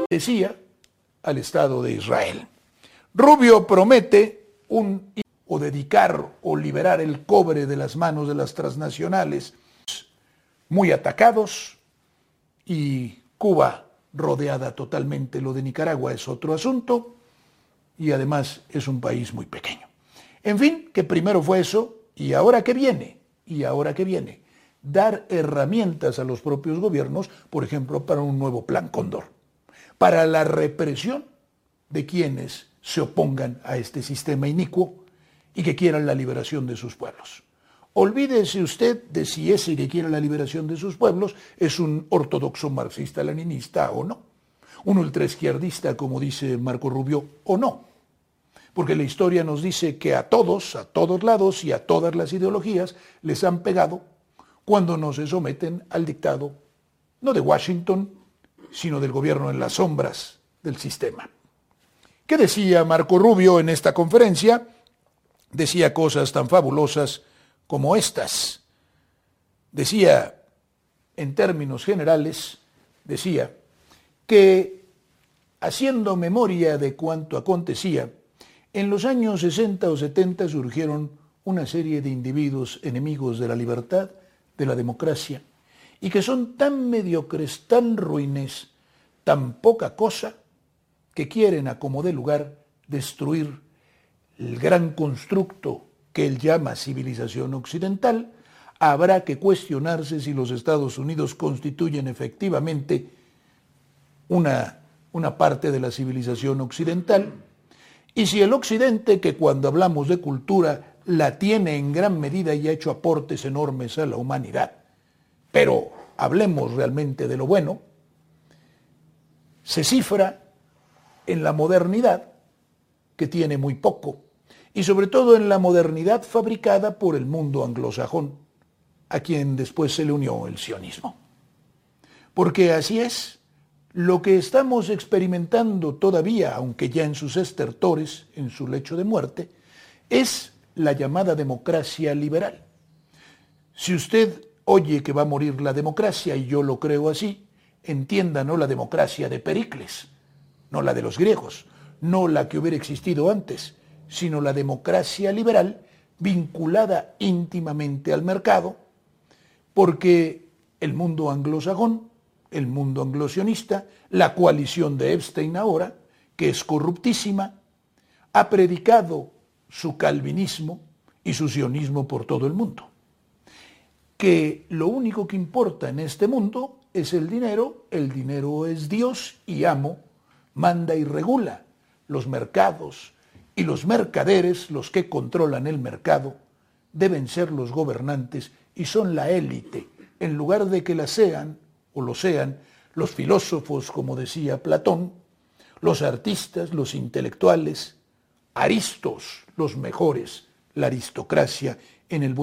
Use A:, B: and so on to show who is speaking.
A: decía al Estado de Israel. Rubio promete o dedicar o liberar el cobre de las manos de las transnacionales muy atacados, y Cuba rodeada totalmente. Lo de Nicaragua es otro asunto y además es un país muy pequeño. En fin, que primero fue eso, y ahora ¿qué viene? Dar herramientas a los propios gobiernos, por ejemplo, para un nuevo Plan Cóndor, para la represión de quienes se opongan a este sistema inicuo y que quieran la liberación de sus pueblos. Olvídese usted de si ese que quiere la liberación de sus pueblos es un ortodoxo marxista-leninista o no, un ultraizquierdista, como dice Marco Rubio, o no. Porque la historia nos dice que a todos lados y a todas las ideologías les han pegado cuando no se someten al dictado, no de Washington, sino del gobierno en las sombras del sistema. ¿Qué decía Marco Rubio en esta conferencia? Decía cosas tan fabulosas como estas. Decía, en términos generales, decía que, haciendo memoria de cuanto acontecía, en los años 60 o 70 surgieron una serie de individuos enemigos de la libertad, de la democracia, y que son tan mediocres, tan ruines, tan poca cosa, que quieren a como dé lugar destruir el gran constructo que él llama civilización occidental. Habrá que cuestionarse si los Estados Unidos constituyen efectivamente una parte de la civilización occidental, y si el Occidente, que cuando hablamos de cultura la tiene en gran medida y ha hecho aportes enormes a la humanidad, pero hablemos realmente de lo bueno, se cifra en la modernidad, que tiene muy poco, y sobre todo en la modernidad fabricada por el mundo anglosajón, a quien después se le unió el sionismo. Porque así es, lo que estamos experimentando todavía, aunque ya en sus estertores, en su lecho de muerte, es la llamada democracia liberal. Si usted oye que va a morir la democracia, y yo lo creo así, entienda, no la democracia de Pericles, no la de los griegos, no la que hubiera existido antes, sino la democracia liberal vinculada íntimamente al mercado, porque el mundo anglosajón, el mundo anglosionista, la coalición de Epstein ahora, que es corruptísima, ha predicado su calvinismo y su sionismo por todo el mundo. Que lo único que importa en este mundo es el dinero es Dios y amo, manda y regula los mercados, y los mercaderes, los que controlan el mercado, deben ser los gobernantes y son la élite, en lugar de que la sean o lo sean los filósofos, como decía Platón, los artistas, los intelectuales, aristos, los mejores, la aristocracia en el